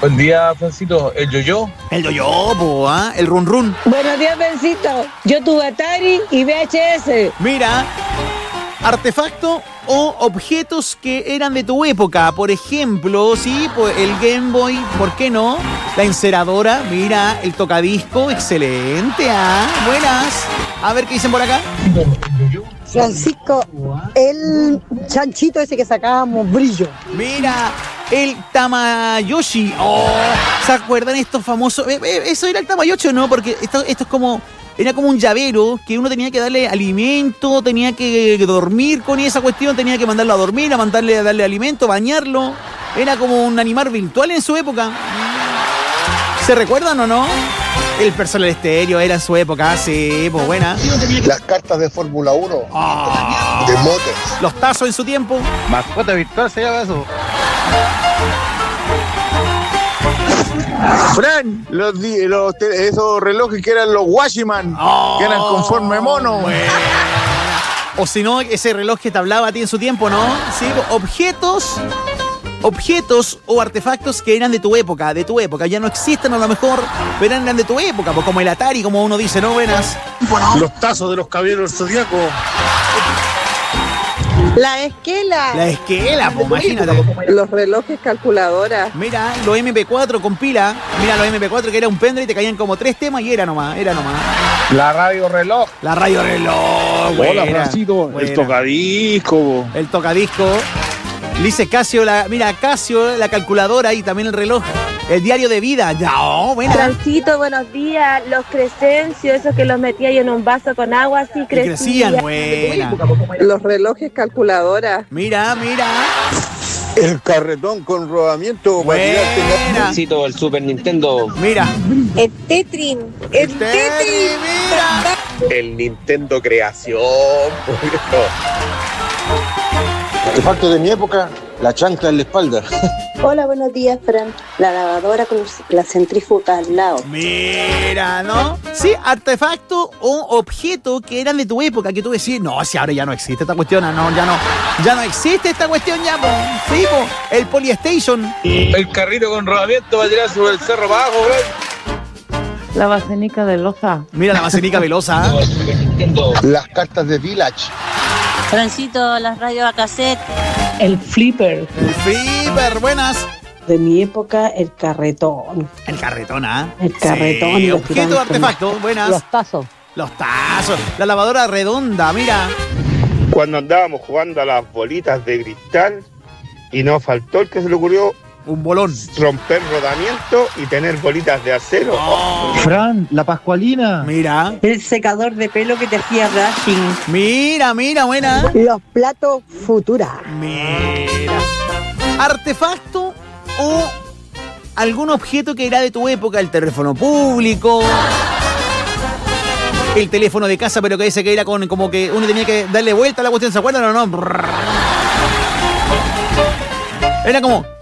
Buen día, Francito. ¿El yo-yo? El yo-yo, po, ¿ah? El run-run. Buenos días, Bencito. Yo tuve Atari y VHS. Mira, artefacto o objetos que eran de tu época. Por ejemplo, sí, pues el Game Boy, ¿por qué no? La enceradora, mira, el tocadisco, excelente, ¿ah? Buenas. A ver qué dicen por acá. Francisco, el chanchito ese que sacábamos brillo. Mira, el Tamayoshi. Oh, ¿se acuerdan estos famosos? ¿Eso era el Tamayoshi o no? Porque esto es como... Era como un llavero que uno tenía que darle alimento, tenía que dormir con esa cuestión, tenía que mandarlo a dormir, a darle alimento, bañarlo. Era como un animal virtual en su época. ¿Se recuerdan o no? El personal estéreo era en su época, sí, pues buena. Las cartas de Fórmula 1, de motos. Los tazos en su tiempo. Mascota virtual se llama eso. Fran, esos relojes que eran los Washiman, que eran con forma de mono. Bueno. O si no, ese reloj que te hablaba a ti en su tiempo, ¿no? Sí, objetos o artefactos que eran de tu época, ya no existen a lo mejor, pero eran de tu época, pues como el Atari, como uno dice, ¿no? Buenas. Los tazos de los caballeros del Zodíaco. La esquela. La esquela, pues imagínate. Los relojes calculadoras. Mira, los MP4 con pila. Mira, los MP4 que era un pendrive y te caían como 3 temas y era nomás. La radio reloj. La radio reloj. Hola, Francito. El tocadisco. El tocadisco. Dice Casio, Casio, la calculadora y también el reloj. El diario de vida. Ya, buena. Francito, buenos días. Los Crescencios, esos que los metía yo en un vaso con agua, así crecían. Buena. Los relojes calculadoras. Mira. El carretón con rodamiento. Francito, el Super Nintendo. Mira. El Tetris. El Tetris. Mira. El Nintendo Creación. Artefacto de mi época, la chancla en la espalda. Hola, buenos días, Fran. La lavadora con la centrífuga al lado. Mira, ¿no? Sí, artefacto o objeto que eran de tu época, que tú decís, no, si ahora ya no existe esta cuestión, ya no existe esta cuestión ya, po. Sí, po. El Polystation. El carrito con rodamiento para tirar sobre el cerro para abajo, güey. La bacenica velosa. Mira la bacenica velosa. Las cartas de Village. Francito, las radios a cassette. El flipper. El flipper, buenas. De mi época, el carretón. El carretón, ¿ah? El carretón. Sí, objeto o artefacto, buenas. Los tazos. La lavadora redonda, mira. Cuando andábamos jugando a las bolitas de cristal y nos faltó el que se le ocurrió un bolón, romper rodamiento y tener bolitas de acero. Fran, la Pascualina. Mira. El secador de pelo que te hacía brushing. Mira, buena. Los platos Futura. Mira. Artefacto o algún objeto que era de tu época, el teléfono público. El teléfono de casa, pero que ese que era como que uno tenía que darle vuelta a la cuestión, ¿se acuerdan o no? Era como